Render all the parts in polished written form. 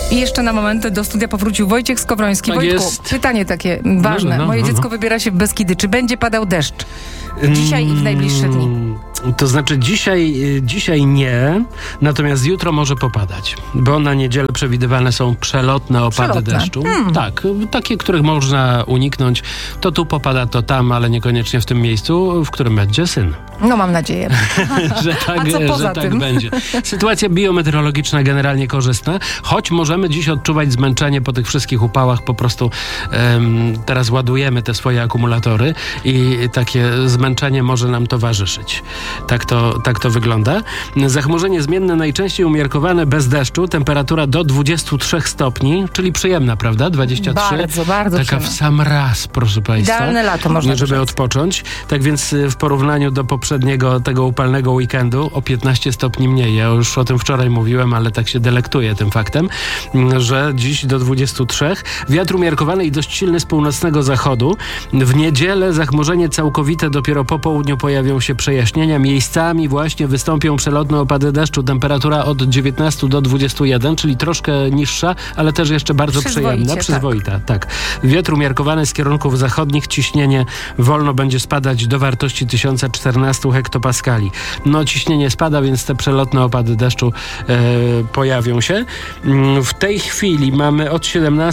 I jeszcze na moment do studia powrócił Wojciech Skowroński. Tak Wojtku, jest. pytanie takie ważne. Moje dziecko wybiera się w Beskidy. Czy będzie padał deszcz? Dzisiaj i w najbliższe dni. To znaczy dzisiaj nie, natomiast jutro może popadać, bo na niedzielę przewidywane są przelotne opady deszczu. Tak, takie, których można uniknąć. To tu popada, to tam, ale niekoniecznie w tym miejscu, w którym będzie syn. No mam nadzieję. że tak, A co poza że tym? tak będzie. Sytuacja biometeorologiczna generalnie korzystna, choć możemy dziś odczuwać zmęczenie po tych wszystkich upałach. Po prostu teraz ładujemy te swoje akumulatory i takie zmęczenie może nam towarzyszyć. Tak to wygląda. Zachmurzenie zmienne, najczęściej umiarkowane, bez deszczu. Temperatura do 23 stopni, czyli przyjemna, prawda? 23. Bardzo Taka przyjemna. w sam raz, proszę państwa. Idealne lato można żeby rzec. odpocząć. Tak więc w porównaniu do poprzedniego, tego upalnego weekendu, o 15 stopni mniej. Ja już o tym wczoraj mówiłem, ale tak się delektuję tym faktem, że dziś do 23. Wiatr umiarkowany i dość silny z północnego zachodu. W niedzielę zachmurzenie całkowite, dopiero po południu pojawią się przejaśnienia. Miejscami właśnie wystąpią przelotne opady deszczu. Temperatura od 19 do 21, czyli troszkę niższa, ale też jeszcze bardzo przyjemna. Przyzwoita, tak. Wiatr umiarkowany z kierunków zachodnich. Ciśnienie wolno będzie spadać do wartości 1014 hektopaskali. No ciśnienie spada, więc te przelotne opady deszczu pojawią się. W tej chwili mamy od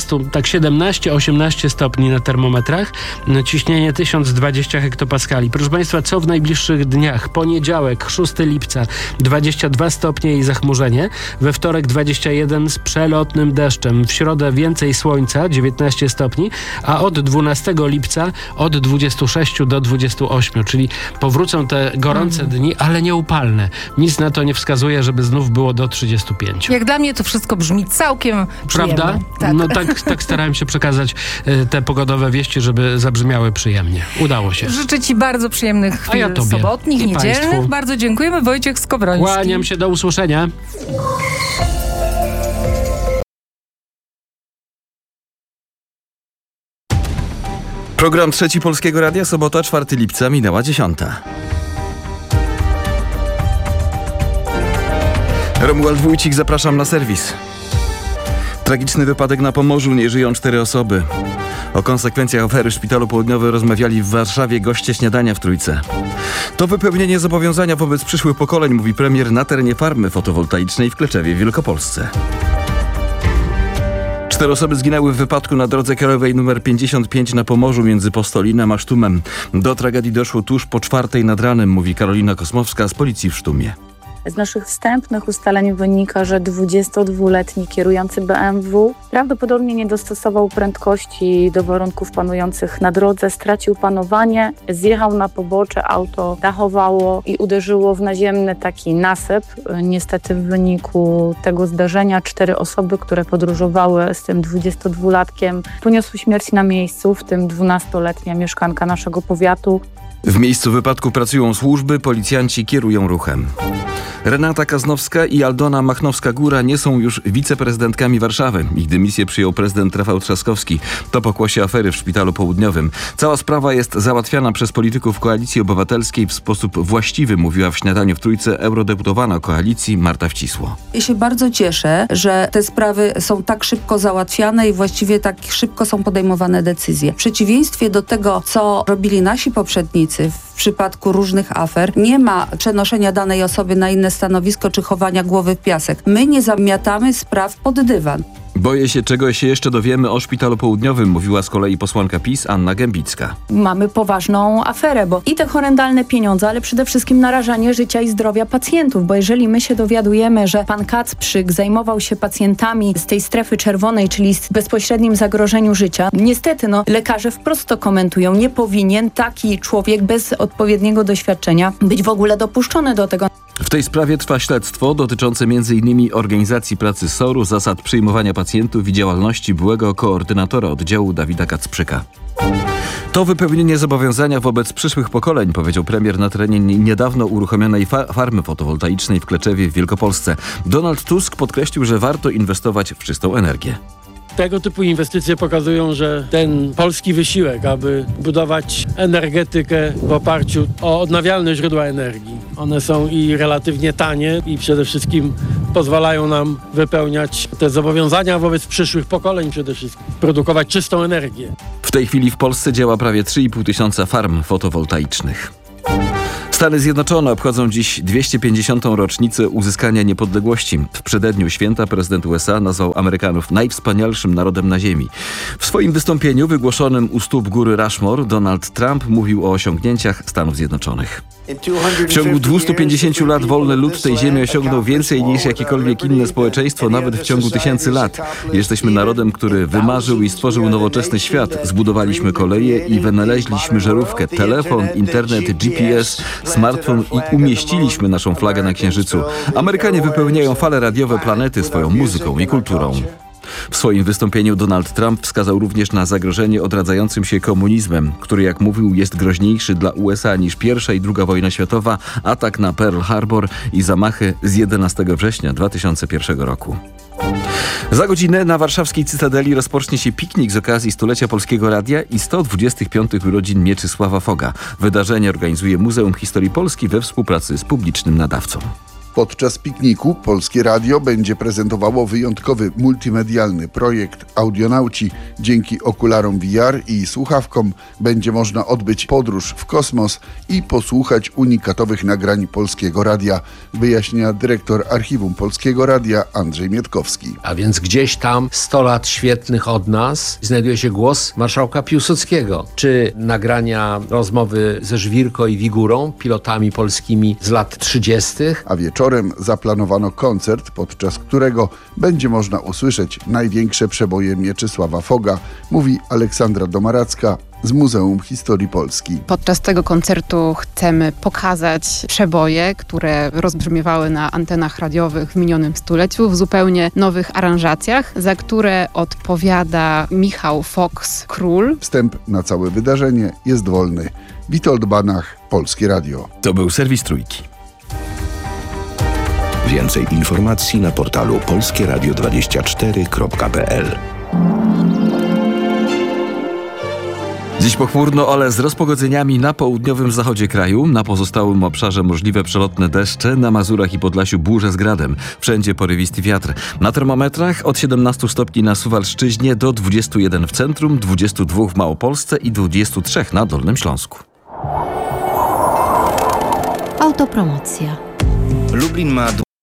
17-18 stopni na termometrach. Ciśnienie 1020 hektopaskali. Proszę państwa, co w najbliższych dniach? Poniedziałek, 6 lipca, 22 stopnie i zachmurzenie. We wtorek 21 z przelotnym deszczem. W środę więcej słońca, 19 stopni, a od 12 lipca od 26 do 28, czyli powrócą te gorące dni, ale nieupalne. Nic na to nie wskazuje, żeby znów było do 35. Jak dla mnie to wszystko brzmi całkiem przyjemnie. Prawda? Tak. No tak starałem się przekazać te pogodowe wieści, żeby zabrzmiały przyjemnie. Udało się. Życzę ci bardzo przyjemnych chwil ja tobie. sobotnich, I niedzielnych. państwu. Bardzo dziękujemy. Wojciech Skowroński. Kłaniam się, do usłyszenia. Program Trzeci Polskiego Radia, sobota, 4 lipca, minęła 10. Romuald Wójcik, zapraszam na serwis. Tragiczny wypadek na Pomorzu, nie żyją 4 osoby. O konsekwencjach afery w Szpitalu Południowym rozmawiali w Warszawie goście śniadania w Trójce. To wypełnienie zobowiązania wobec przyszłych pokoleń, mówi premier na terenie farmy fotowoltaicznej w Kleczewie w Wielkopolsce. 4 osoby zginęły w wypadku na drodze krajowej nr 55 na Pomorzu między Postolinem a Sztumem. Do tragedii doszło tuż po 4 nad ranem, mówi Karolina Kosmowska z policji w Sztumie. Z naszych wstępnych ustaleń wynika, że 22-letni kierujący BMW prawdopodobnie nie dostosował prędkości do warunków panujących na drodze, stracił panowanie, zjechał na pobocze, auto dachowało i uderzyło w naziemny taki nasyp. Niestety w wyniku tego zdarzenia 4 osoby, które podróżowały z tym 22-latkiem, poniosły śmierć na miejscu, w tym 12-letnia mieszkanka naszego powiatu. W miejscu wypadku pracują służby, policjanci kierują ruchem. Renata Kaznowska i Aldona Machnowska-Góra nie są już wiceprezydentkami Warszawy. Ich dymisję przyjął prezydent Rafał Trzaskowski. To pokłosie afery w Szpitalu Południowym. Cała sprawa jest załatwiana przez polityków Koalicji Obywatelskiej w sposób właściwy, mówiła w śniadaniu w Trójce eurodeputowana koalicji Marta Wcisło. Ja się bardzo cieszę, że te sprawy są tak szybko załatwiane i właściwie tak szybko są podejmowane decyzje. W przeciwieństwie do tego, co robili nasi poprzednicy w przypadku różnych afer, nie ma przenoszenia danej osoby na inne stanowisko czy chowania głowy w piasek. My nie zamiatamy spraw pod dywan. Boję się, czego się jeszcze dowiemy o Szpitalu Południowym, mówiła z kolei posłanka PiS Anna Gębicka. Mamy poważną aferę, bo i te horrendalne pieniądze, ale przede wszystkim narażanie życia i zdrowia pacjentów, bo jeżeli my się dowiadujemy, że pan Kacprzyk zajmował się pacjentami z tej strefy czerwonej, czyli z bezpośrednim zagrożeniu życia, niestety lekarze wprost to komentują, nie powinien taki człowiek bez odpowiedniego doświadczenia być w ogóle dopuszczony do tego. W tej sprawie trwa śledztwo dotyczące m.in. organizacji pracy SOR-u, zasad przyjmowania pacjentów i działalności byłego koordynatora oddziału Dawida Kacprzyka. To wypełnienie zobowiązania wobec przyszłych pokoleń, powiedział premier na terenie niedawno uruchomionej farmy fotowoltaicznej w Kleczewie w Wielkopolsce. Donald Tusk podkreślił, że warto inwestować w czystą energię. Tego typu inwestycje pokazują, że ten polski wysiłek, aby budować energetykę w oparciu o odnawialne źródła energii, one są i relatywnie tanie i przede wszystkim pozwalają nam wypełniać te zobowiązania wobec przyszłych pokoleń przede wszystkim. Produkować czystą energię. W tej chwili w Polsce działa prawie 3,5 tysiąca farm fotowoltaicznych. Stany Zjednoczone obchodzą dziś 250. rocznicę uzyskania niepodległości. W przededniu święta prezydent USA nazwał Amerykanów najwspanialszym narodem na ziemi. W swoim wystąpieniu wygłoszonym u stóp góry Rushmore Donald Trump mówił o osiągnięciach Stanów Zjednoczonych. W ciągu 250 lat wolny lud tej ziemi osiągnął więcej niż jakiekolwiek inne społeczeństwo, nawet w ciągu 1000 lat. Jesteśmy narodem, który wymarzył i stworzył nowoczesny świat. Zbudowaliśmy koleje i wynaleźliśmy żarówkę, telefon, internet, GPS, smartfon i umieściliśmy naszą flagę na Księżycu. Amerykanie wypełniają fale radiowe planety swoją muzyką i kulturą. W swoim wystąpieniu Donald Trump wskazał również na zagrożenie odradzającym się komunizmem, który, jak mówił, jest groźniejszy dla USA niż I i II wojna światowa, atak na Pearl Harbor i zamachy z 11 września 2001 roku. Za godzinę na warszawskiej Cytadeli rozpocznie się piknik z okazji stulecia Polskiego Radia i 125. urodzin Mieczysława Foga. Wydarzenie organizuje Muzeum Historii Polski we współpracy z publicznym nadawcą. Podczas pikniku Polskie Radio będzie prezentowało wyjątkowy multimedialny projekt Audionauci. Dzięki okularom VR i słuchawkom będzie można odbyć podróż w kosmos i posłuchać unikatowych nagrań Polskiego Radia, wyjaśnia dyrektor Archiwum Polskiego Radia Andrzej Mietkowski. A więc gdzieś tam 100 lat świetnych od nas znajduje się głos marszałka Piłsudskiego, czy nagrania rozmowy ze Żwirko i Wigurą, pilotami polskimi z lat 30. A wieczorem zaplanowano koncert, podczas którego będzie można usłyszeć największe przeboje Mieczysława Foga, mówi Aleksandra Domaracka z Muzeum Historii Polski. Podczas tego koncertu chcemy pokazać przeboje, które rozbrzmiewały na antenach radiowych w minionym stuleciu w zupełnie nowych aranżacjach, za które odpowiada Michał Fox-Król. Wstęp na całe wydarzenie jest wolny. Witold Banach, Polskie Radio. To był serwis Trójki. Więcej informacji na portalu polskieradio24.pl. Dziś pochmurno, ale z rozpogodzeniami na południowym zachodzie kraju. Na pozostałym obszarze możliwe przelotne deszcze, na Mazurach i Podlasiu burze z gradem. Wszędzie porywisty wiatr. Na termometrach od 17 stopni na Suwalszczyźnie do 21 w centrum, 22 w Małopolsce i 23 na Dolnym Śląsku. Autopromocja. Lublin ma